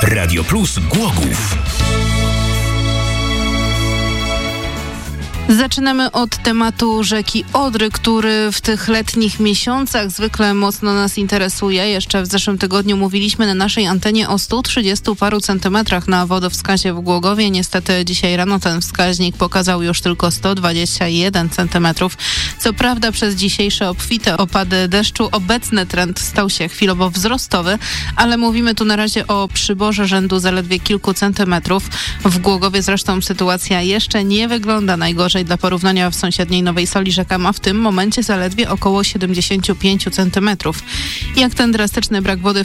Radio Plus Głogów. Zaczynamy od tematu rzeki Odry, który w tych letnich miesiącach zwykle mocno nas interesuje. Jeszcze w zeszłym tygodniu mówiliśmy na naszej antenie o 130 paru centymetrach na wodowskazie w Głogowie. Niestety dzisiaj rano ten wskaźnik pokazał już tylko 121 centymetrów. Co prawda przez dzisiejsze obfite opady deszczu obecny trend stał się chwilowo wzrostowy, ale mówimy tu na razie o przyborze rzędu zaledwie kilku centymetrów. W Głogowie zresztą sytuacja jeszcze nie wygląda najgorzej. Dla porównania w sąsiedniej Nowej Soli rzeka ma w tym momencie zaledwie około 75 centymetrów. Jak ten drastyczny brak wody